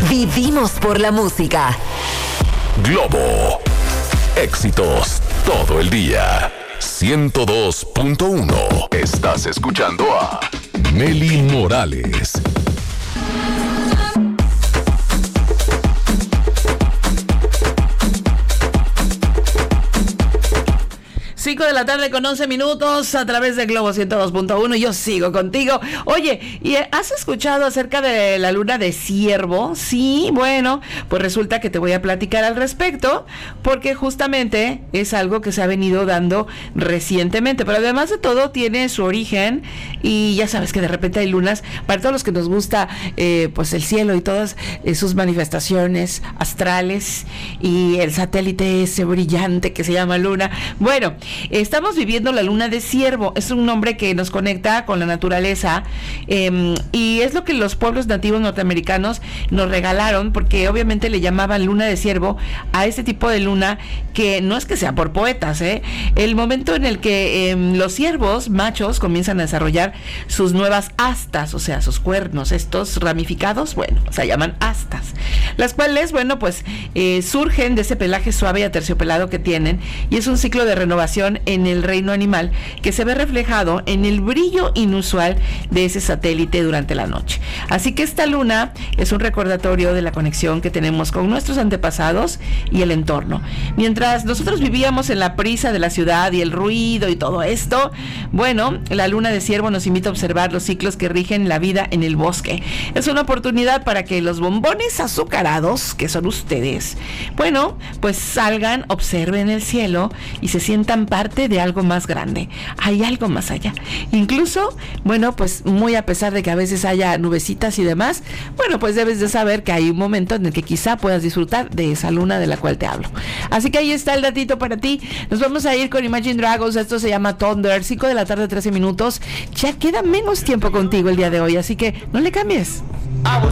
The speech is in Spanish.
Vivimos por la música. Globo. Éxitos todo el día. 102.1. Estás escuchando a Nelly Morales. De la tarde con 11 minutos a través de Globo 102.1. Yo sigo contigo. Oye, ¿y has escuchado acerca de la luna de Ciervo? Sí, bueno, pues resulta que te voy a platicar al respecto, porque justamente es algo que se ha venido dando recientemente, pero además de todo tiene su origen, y ya sabes que de repente hay lunas, para todos los que nos gusta pues el cielo y todas sus manifestaciones astrales, y el satélite ese brillante que se llama luna. Bueno, estamos viviendo la luna de Ciervo. Es un nombre que nos conecta con la naturaleza, y es lo que los pueblos nativos norteamericanos nos regalaron, porque obviamente le llamaban luna de Ciervo a este tipo de luna, que no es que sea por poetas, el momento en el que los ciervos machos comienzan a desarrollar sus nuevas astas, o sea, sus cuernos, estos ramificados, bueno, se llaman astas, las cuales, bueno, pues surgen de ese pelaje suave y aterciopelado que tienen, y es un ciclo de renovación en el reino animal que se ve reflejado en el brillo inusual de ese satélite durante la noche. Así que esta luna es un recordatorio de la conexión que tenemos con nuestros antepasados y el entorno. Mientras nosotros vivíamos en la prisa de la ciudad y el ruido y todo esto, bueno, la luna de Ciervo nos invita a observar los ciclos que rigen la vida en el bosque. Es una oportunidad para que los bombones azucarados, que son ustedes, bueno, pues salgan, observen el cielo y se sientan parte de algo más grande. Hay algo más allá. Incluso, bueno, pues muy a pesar de que a veces haya nubecitas y demás, bueno, pues debes de saber que hay un momento en el que quizá puedas disfrutar de esa luna de la cual te hablo. Así que ahí está el datito para ti. Nos vamos a ir con Imagine Dragons. Esto se llama Thunder. 5 de la tarde, 13 minutos. Ya queda menos tiempo contigo el día de hoy, así que no le cambies.